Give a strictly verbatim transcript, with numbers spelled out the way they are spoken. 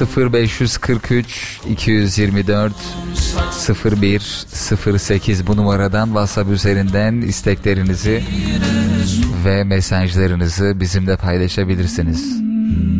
sıfır beş kırk üç iki yüz yirmi dört sıfır bir sıfır sekiz bu numaradan WhatsApp üzerinden isteklerinizi ve mesajlarınızı bizimle paylaşabilirsiniz.